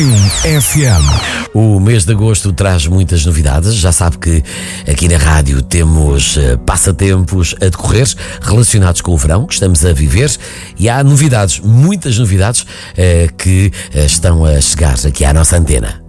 FM. O mês de agosto traz muitas novidades. Já sabe que aqui na rádio temos passatempos a decorrer relacionados com o verão que estamos a viver, e há novidades, muitas novidades que estão a chegar aqui à nossa antena.